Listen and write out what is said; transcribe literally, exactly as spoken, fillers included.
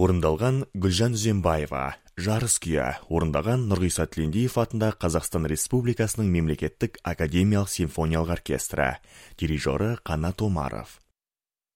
орындалған Гүлжан Үзембаева, Жарыс күйі орындаған Нұрғиса Тілендиев атындағы Қазақстан Республикасының мемлекеттік академиялық симфониялық оркестрі, дирижері Қанат Омаров.